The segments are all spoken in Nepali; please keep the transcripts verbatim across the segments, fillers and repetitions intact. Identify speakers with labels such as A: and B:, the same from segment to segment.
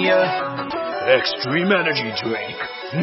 A: Mania Extreme Energy Drink.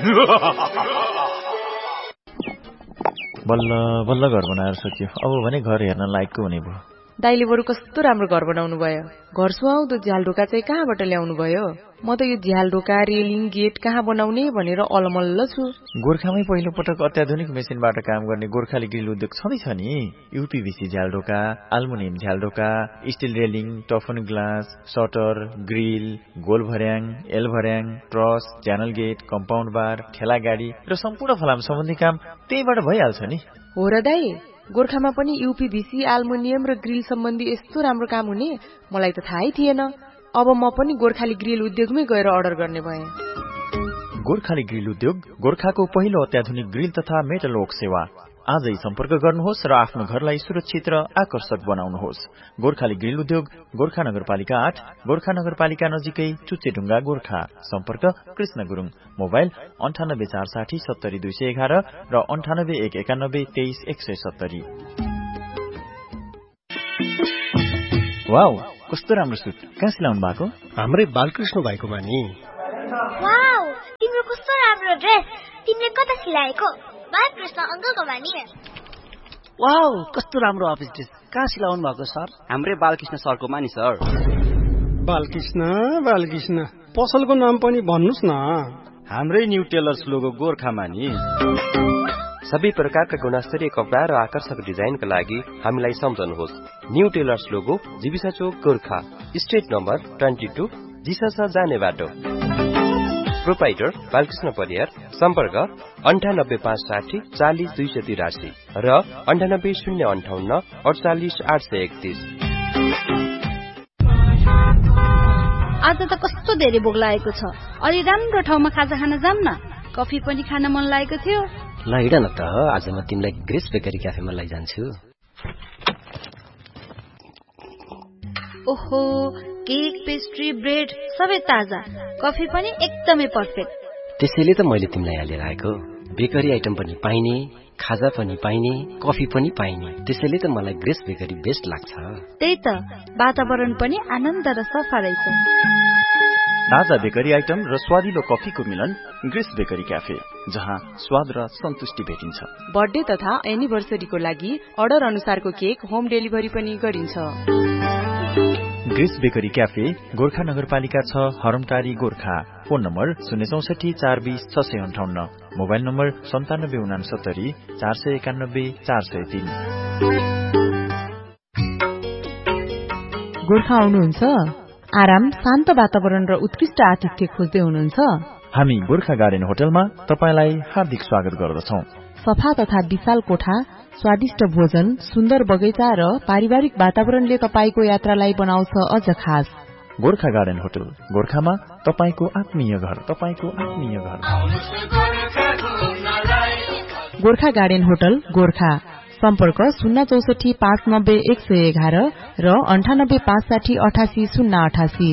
B: बल्ल बल्ल घर बनाएर सकियो। अब भने घर हेर्न लायकको हुने भयो।
C: दाइले बरु कस्तो राम्रो घर बनाउनु भयो। घर सुहाउँदो झ्याल ढोका चाहिँ कहाँबाट ल्याउनु भयो? म त यो झ्याल ढोका रेलिङ गेट कहाँ बनाउने भनेर अलमल्ल छु।
B: गोर्खामै पहिलो पटक अत्याधुनिक मेसिनबाट काम गर्ने गोर्खाली ग्रिल उद्योग छँदैछ नि। यूपीभीसी झ्याल ढोका, एल्युमिनियम झ्याल ढोका, still railing, टफन glass, shutter, grill, goal भर्याङ, एल भर्याङ, ट्रस, च्यानल गेट, कम्पाउन्ड बार, ठेला गाडी र सम्पूर्ण फलाम सम्बन्धी काम त्यहीबाट भइहाल्छ नि।
C: हो र दाइ, गोर्खामा पनि यूपीभीसी, एल्युमिनियम र ग्रिल सम्बन्धी यस्तो राम्रो काम हुने मलाई त थाहै थिएन। अब म पनि गोर्खाली ग्रिल उद्योगमै गएर अर्डर गर्ने भएँ।
B: गोर्खाली ग्रिल उद्योग गोर्खाको पहिलो अत्याधुनिक ग्रिल तथा मेटल वर्क सेवा। आजै सम्पर्क गर्नुहोस् र आफ्नो घरलाई सुरक्षित र आकर्षक बनाउनुहोस्। गोर्खाली ग्रिल उद्योग, गोर्खा नगरपालिका आठ, गोर्खा नगरपालिका नजिकै चुच्चेढुङ्गा, गोर्खा। सम्पर्क कृष्ण गुरुङ। मोबाइल अन्ठानब्बे चार साठी सत्तरी दुई सय एघार र अन्ठानब्बे एक एकानब्बे तेइस एक सय सत्तरी। वाउ, कस्तो राम्रो सुट। कहाँ सिलाउनु भएको?
D: हाम्रै बालकृष्ण भाइकोमा नि।
E: वाउ, तिम्रो कस्तो राम्रो ड्रेस। तिमीले कता सिलाएको? बालकृष्ण अंकलकोमा नि।
F: वाउ, कस्तो राम्रो अफिस ड्रेस। कहाँ सिलाउनु भएको सर? हाम्रै बालकृष्ण सरकोमा नि सर।
D: बालकृष्ण बालकृष्ण पसलको नाम पनि भन्नुस् न।
G: हाम्रै न्यू टेलर्स लोगो गोर्खामा नि।
H: सबै प्रकारका गुणस्तरीय कपडा र आकर्षक डिजाइनका लागि हामीलाई सम्झनुहोस्। न्यू टेलर्स लोगो, जीविसा चोक, गोर्खा। स्ट्रिट नम्बर बाइस, जिसस जाने बाटो। प्रोपाइटर बालकृष्ण परियार। सम्पर्क अन्ठानब्बे पाँच साठी चालिस दुई सय तिरासी र अन्ठानब्बे शून्य अन्ठाउन्न अडचालिस आठ सय एकतिस।
I: आज त कस्तो धेरै भोक लागेको छ। अलि राम्रो ठाउँमा खाजा खान जाऊँ न। कफी पनि खान मन लागेको थियो।
J: ल हिँड न त, आज म तिमीलाई ग्रेस बेकरी क्याफेमा लैजान्छु।
I: ओहो, केक, पेस्ट्री, ब्रेड सबै ताजा। कफी पनि एकदमै पर्फेक्ट।
J: त्यसैले त मैले तिमीलाई यहाँ लिएर आएको। बेकरी आइटम पनि पाइने, खाजा पनि पाइने, कफी पनि पाइने। त्यसैले त मलाई ग्रेस बेकरी बेस्ट लाग्छ।
I: त्यही त, वातावरण पनि आनन्द र सफा रहेछ।
B: ताजा बेकरी आइटम र स्वादिलो कफीको मिलन ग्रेस बेकरी क्याफे, जहाँ स्वाद र सन्तुष्टि भेटिन्छ।
C: बर्थडे तथा एनिभर्सरीको लागि अर्डर अनुसारको केक होम डेलिभरी पनि गरिन्छ।
B: ग्रेस बेकरी क्याफे, गोर्खा नगरपालिका छ, हरमटारी, गोर्खा। फोन नम्बर शून्य चौसठी चार बीस छ सय अन्ठाउन्न। मोबाइल नम्बर सन्तानब्बे उनासत्तरी चार सय एकानब्बे चार सय तीन।
C: गोर्खा आउनुहुन्छ? आराम, शान्त वातावरण र उत्कृष्ट आतिथ्य खोज्दै हुनुहुन्छ?
B: हामी गोर्खा गार्डन होटलमा तपाईलाई हार्दिक स्वागत गर्दछौं।
C: सफा तथा विशाल कोठा, स्वादिष्ट भोजन, सुन्दर बगैँचा र पारिवारिक वातावरणले तपाईको यात्रालाई बनाउँछ अझ खास।
B: गोर्खा गार्डन होटल, गोर्खामा तपाईको आत्मीय घर, तपाईको आत्मीय घर।
C: Gorkha garden hotel, Gorkha. सम्पर्क शून्य चौसठी पाँच नब्बे एक सय एघार र अन्ठानब्बे पाँच साठी अठासी शून्य अठासी।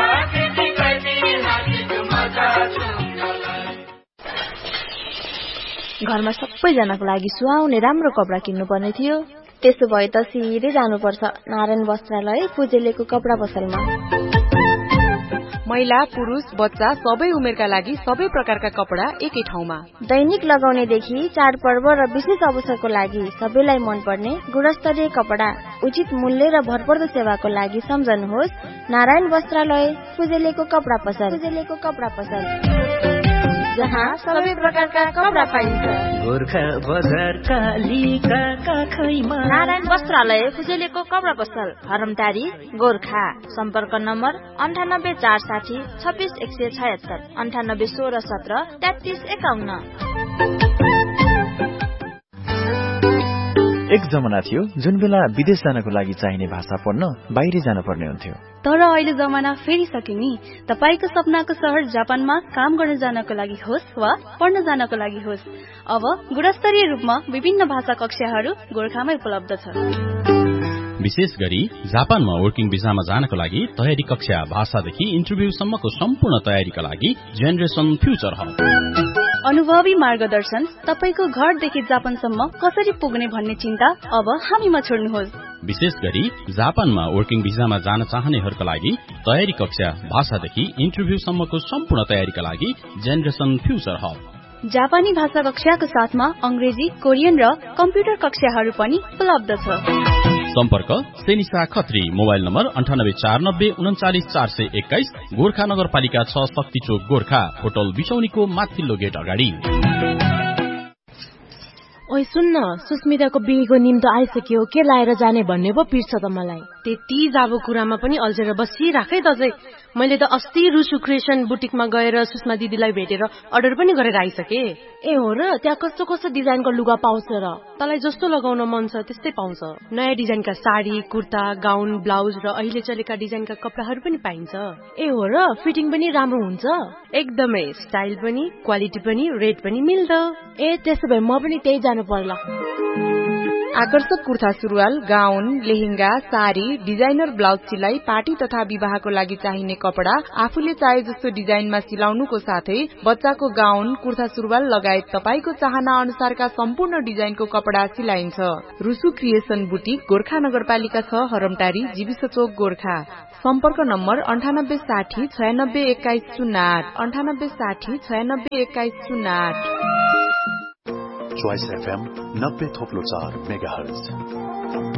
K: घरमा सबैजनाको लागि सुहाउने राम्रो कपडा किन्नु पर्ने थियो। त्यसो भए त सिधै जानुपर्छ नारायण वस्त्रालय पुजेलेको कपडा पसलमा।
C: महिला, पुरुष, बच्चा सबै उमेरका लागि सबै प्रकारका कपडा एकै ठाउँमा।
K: दैनिक लगाउनेदेखि चाडपर्व र विशेष अवसरको लागि सबैलाई मनपर्ने गुणस्तरीय कपडा, उचित मूल्य र भरपर्दो सेवाको लागि सम्झनुहोस् नारायण वस्त्रालय पुजेलेको कपडा पसल। पुजेलेको कपडा पसल, जहाँ सबै प्रकारका कपडा पाइन्छ।
L: गोर्खा बजार कालीका काखैमा
K: नारायण वस्त्रालय पुजेलेको कपडा पसल, हरमटारी, गोर्खा। सम्पर्क नम्बर अन्ठानब्बे चार साठी छब्बिस एक सय छयत्तर, अन्ठानब्बे सोह्र सत्र तेत्तिस एकाउन्न।
B: एक जमाना थियो जुन बेला विदेश जानको लागि चाहिने भाषा पढ्न बाहिर जान पर्ने हुन्थ्यो।
I: तर अहिले जमाना फेरिसक्यो नि। तपाईको सपनाको शहर जापानमा काम गर्न जानको लागि होस् वा पढ्न जानको लागि होस्, अब गुणस्तरीय रूपमा विभिन्न भाषा कक्षाहरू गोर्खामै उपलब्ध छ।
M: विशेष गरी जापानमा वर्किङ भिसामा जानको लागि तयारी कक्षा, भाषादेखि इन्टरभ्यूसम्मको सम्पूर्ण तयारीका लागि जेनेरेसन फ्युचर हब।
I: अनुभवी मार्गदर्शन, तपाईको घरदेखि जापानसम्म कसरी पुग्ने भन्ने चिन्ता अब हामीमा छोड्नुहोस्।
M: विशेष गरी जापानमा वर्किङ भिजामा जान चाहनेहरूका लागि तयारी कक्षा, भाषादेखि इन्टरभ्यूसम्मको सम्पूर्ण तयारीका लागि जेनरेसन फ्युचर हब।
I: जापानी भाषा कक्षाको साथमा अंग्रेजी, कोरियन र कम्प्युटर कक्षाहरू पनि उपलब्ध छ।
M: सम्पर्क सेनिसा खत्री, मोबाइल नम्बर अन्ठानब्बे चार नब्बे उन्चालिस चार सय एक्काइस, गोर्खा नगरपालिका छ, शक्ति चोक, गोर्खा। होटल बिसौनीको माथिल्लो गेट अगाडि।
C: ओइ सुन्न, सुस्मिताको बिहेको निम्तो आइसक्यो, के लाएर जाने भन्ने पो पिर्छ त मलाई। त्यति जाबो कुरामा पनि अल्झेर बसिराखै त चाहिँ। मैले त अस्ति रुसु क्रिएसन बुटिकमा गएर सुषमा दिदीलाई भेटेर अर्डर पनि गरेर आइसके। ए हो र, त्यहाँ कस्तो कस्तो डिजाइनको लुगा पाउँछ र? तँलाई जस्तो लगाउन मन छ त्यस्तै पाउँछ। नयाँ डिजाइनका साडी, कुर्ता, गाउन, ब्लाउज र अहिले चलेका डिजाइनका कपडाहरू पनि पाइन्छ। ए हो र, फिटिङ पनि राम्रो हुन्छ? एकदमै, स्टाइल पनि, क्वालिटी पनि, रेट पनि मिल्दो। ए त्यसो भए म पनि त्यही जानु पर्ला। आकर्षक कुर्ता सुरुवाल, गाउन, लेहेंगा, साडी, डिजाइनर ब्लाउज सिलाई, पार्टी तथा विवाहको लागि चाहिने कपडा आफूले चाहे जस्तो डिजाइनमा सिलाउनुको साथै बच्चाको गाउन, कुर्ता सुरुवाल लगायत तपाईको चाहना अनुसारका सम्पूर्ण डिजाइनको कपडा सिलाइन्छ। रुसु क्रिएसन बुटिक, गोर्खा नगरपालिका छ, हरमटारी, जीविस चोक, गोर्खा। सम्पर्क नम्बर अन्ठानब्बे साठी छयानब्बे एक्काइस शून्य आठ, अन्ठानब्बे साठी छयानब्बे एक्काइस शून्य आठ।
A: चोइस एफएम नब्बे थोप्लो चार मेगा हर्ज।